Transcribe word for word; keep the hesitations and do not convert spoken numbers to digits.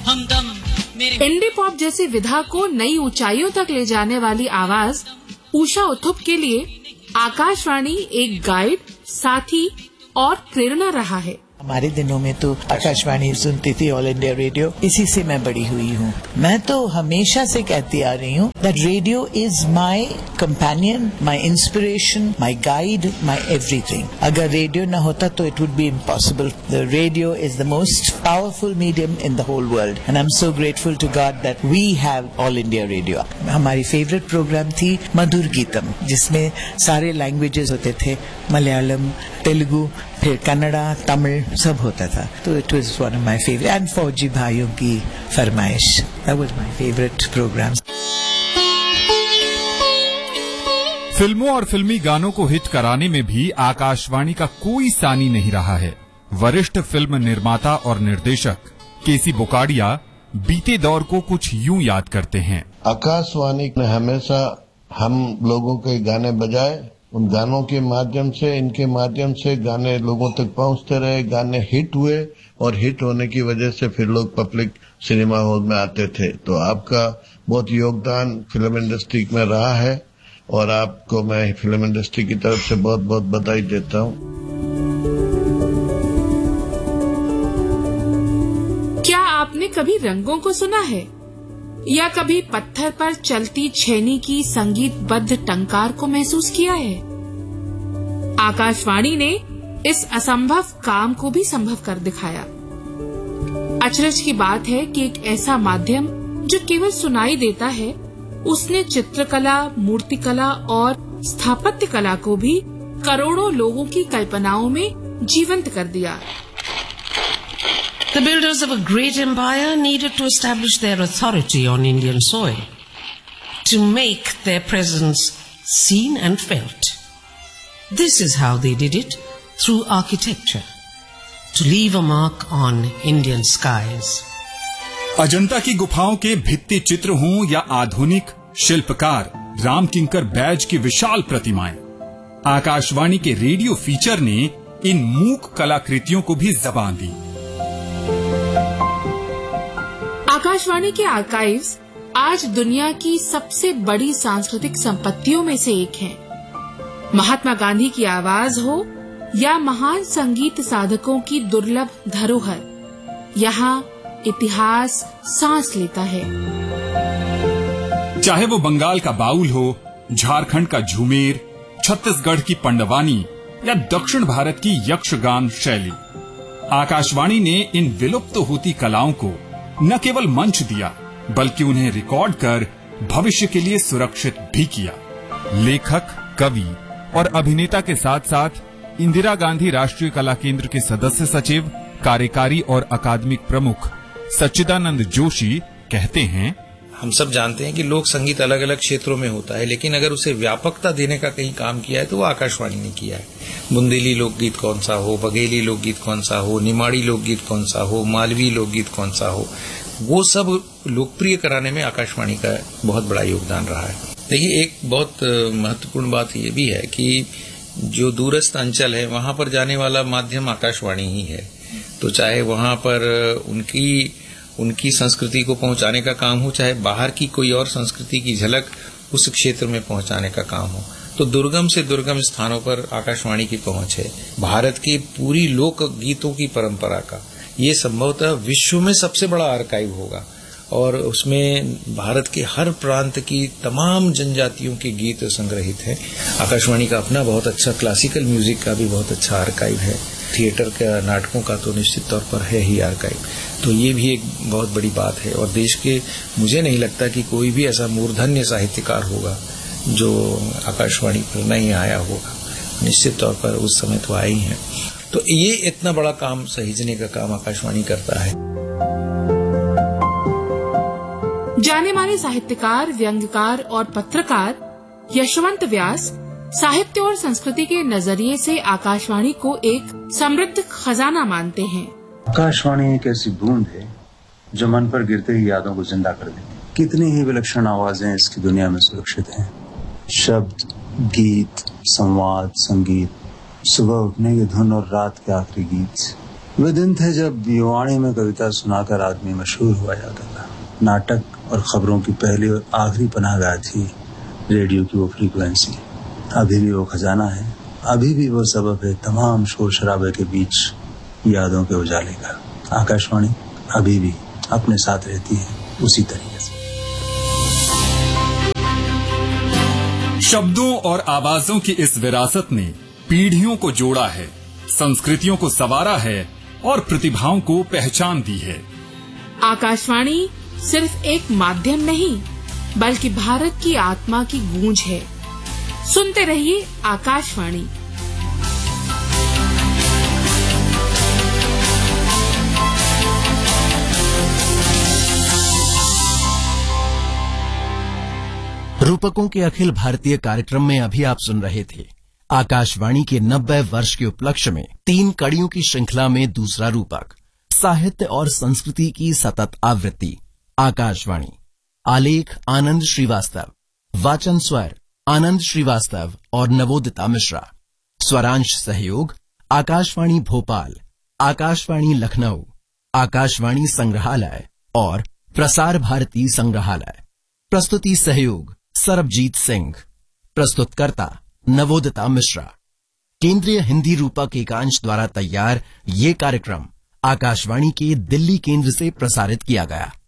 हमदम मेरे। Indie pop जैसी विधा को नई ऊंचाइयों तक ले जाने वाली आवाज उषा उत्थुप के लिए आकाशवाणी एक गाइड, साथी और प्रेरणा रहा है। हमारे दिनों में तो आकाशवाणी सुनती थी, ऑल इंडिया रेडियो, इसी से मैं बड़ी हुई हूँ। मैं तो हमेशा से कहती आ रही हूँ that radio is my companion, my inspiration, my guide, my everything. अगर रेडियो न होता तो it would be impossible. The radio is the most powerful medium in the whole world and I am so grateful to God that we have all India radio. हमारी favourite programme थी मधुर गीतम, जिसमें सारे languages होते थे, मलयालम, तेलुगु, फिर कन्नड़ा, तमिल, सब होता था। तो it was one of my favourite, and फौजी भाइयों की फरमाइश, that was my favourite programme. फिल्मों और फिल्मी गानों को हिट कराने में भी आकाशवाणी का कोई सानी नहीं रहा है। वरिष्ठ फिल्म निर्माता और निर्देशक केसी बोकाडिया बीते दौर को कुछ यूं याद करते हैं। आकाशवाणी ने हमेशा हम लोगों के गाने बजाए, उन गानों के माध्यम से, इनके माध्यम से गाने लोगों तक पहुंचते रहे, गाने हिट हुए और हिट होने की वजह से फिर लोग पब्लिक सिनेमा हॉल में आते थे। तो आपका बहुत योगदान फिल्म इंडस्ट्री में रहा है और आपको मैं फिल्म इंडस्ट्री की तरफ से बहुत बहुत बधाई देता हूँ। क्या आपने कभी रंगों को सुना है या कभी पत्थर पर चलती छेनी की संगीतबद्ध टंकार को महसूस किया है? आकाशवाणी ने इस असंभव काम को भी संभव कर दिखाया। अचरज की बात है कि एक ऐसा माध्यम जो केवल सुनाई देता है, उसने चित्रकला, मूर्तिकला और स्थापत्य कला को भी करोड़ों लोगों की कल्पनाओं में जीवंत कर दिया। The builders of a great empire needed to establish their authority on Indian soil, to make their presence seen and felt. This is how they did it, through architecture, to leave a mark on Indian skies. Ajanta की गुफाओं के भित्ति चित्र हों या आधुनिक शिल्पकार राम किंकर बैज की विशाल प्रतिमाएं, आकाशवाणी के रेडियो फीचर ने इन मूक कलाकृतियों को भी जबान दी। आकाशवाणी के आर्काइव्स आज दुनिया की सबसे बड़ी सांस्कृतिक संपत्तियों में से एक हैं। महात्मा गांधी की आवाज हो या महान संगीत साधकों की दुर्लभ धरोहर, यहाँ इतिहास सांस लेता है। चाहे वो बंगाल का बाउल हो, झारखंड का झूमेर, छत्तीसगढ़ की पंडवानी या दक्षिण भारत की यक्षगान शैली, आकाशवाणी ने इन विलुप्त होती कलाओं को न केवल मंच दिया बल्कि उन्हें रिकॉर्ड कर भविष्य के लिए सुरक्षित भी किया। लेखक, कवि और अभिनेता के साथ साथ इंदिरा गांधी राष्ट्रीय कला केंद्र के सदस्य सचिव, कार्यकारी और अकादमिक प्रमुख सच्चिदानंद जोशी कहते हैं, हम सब जानते हैं कि लोक संगीत अलग अलग क्षेत्रों में होता है, लेकिन अगर उसे व्यापकता देने का कहीं काम किया है तो वो आकाशवाणी ने किया है। बुंदेली लोकगीत कौन सा हो, बघेली लोकगीत कौन सा हो, निमाड़ी लोकगीत कौन सा हो, मालवी लोकगीत कौन सा हो, वो सब लोकप्रिय कराने में आकाशवाणी का बहुत बड़ा योगदान रहा है। देखिए, एक बहुत महत्वपूर्ण बात ये भी है कि जो दूरस्थ अंचल है वहां पर जाने वाला माध्यम आकाशवाणी ही है। तो चाहे वहां पर उनकी उनकी संस्कृति को पहुंचाने का काम हो, चाहे बाहर की कोई और संस्कृति की झलक उस क्षेत्र में पहुंचाने का काम हो, तो दुर्गम से दुर्गम स्थानों पर आकाशवाणी की पहुंच है। भारत की पूरी लोक गीतों की परंपरा का ये संभवतः विश्व में सबसे बड़ा आर्काइव होगा और उसमें भारत के हर प्रांत की तमाम जनजातियों के गीत संग्रहित हैं। आकाशवाणी का अपना बहुत अच्छा क्लासिकल म्यूजिक का भी बहुत अच्छा आर्काइव है। थिएटर का, नाटकों का तो निश्चित तौर पर है ही आर्काइव। तो ये भी एक बहुत बड़ी बात है और देश के, मुझे नहीं लगता कि कोई भी ऐसा मूर्धन्य साहित्यकार होगा जो आकाशवाणी पर नहीं आया होगा। निश्चित तौर पर उस समय तो आए ही हैं। तो ये इतना बड़ा काम सहेजने का काम आकाशवाणी करता है। जाने माने साहित्यकार, व्यंग्यकार और पत्रकार यशवंत व्यास साहित्य और संस्कृति के नजरिए से आकाशवाणी को एक समृद्ध खजाना मानते हैं। आकाशवाणी एक ऐसी बूंद है जो मन पर गिरते ही यादों को जिंदा कर देती है। कितनी ही विलक्षण आवाजें इसकी दुनिया में सुरक्षित हैं। शब्द, गीत, संवाद, संगीत, सुबह उठने की धुन और रात के आखिरी गीत, वे दिन थे जब युवाणी में कविता सुनाकर आदमी मशहूर हुआ जाता था। नाटक और खबरों की पहली और आखिरी पनाहगाह थी रेडियो की वो फ्रीक्वेंसी। अभी भी वो खजाना है, अभी भी वो सबब है तमाम शोर शराबे के बीच यादों के उजाले का। आकाशवाणी अभी भी अपने साथ रहती है उसी तरीके से। शब्दों और आवाजों की इस विरासत ने पीढ़ियों को जोड़ा है, संस्कृतियों को संवारा है और प्रतिभाओं को पहचान दी है। आकाशवाणी सिर्फ एक माध्यम नहीं, बल्कि भारत की आत्मा की गूंज है। सुनते रहिए आकाशवाणी। रूपकों के अखिल भारतीय कार्यक्रम में अभी आप सुन रहे थे आकाशवाणी के नब्बे वर्ष के उपलक्ष्य में तीन कड़ियों की श्रृंखला में दूसरा रूपक, साहित्य और संस्कृति की सतत आवृत्ति आकाशवाणी। आलेख आनंद श्रीवास्तव, वाचन स्वर आनंद श्रीवास्तव और नवोदिता मिश्रा। स्वरांश सहयोग आकाशवाणी भोपाल, आकाशवाणी लखनऊ, आकाशवाणी संग्रहालय और प्रसार भारती संग्रहालय। प्रस्तुति सहयोग सरबजीत सिंह। प्रस्तुतकर्ता नवोदिता मिश्रा। केंद्रीय हिंदी रूपक एकांश द्वारा तैयार ये कार्यक्रम आकाशवाणी के दिल्ली केंद्र से प्रसारित किया गया।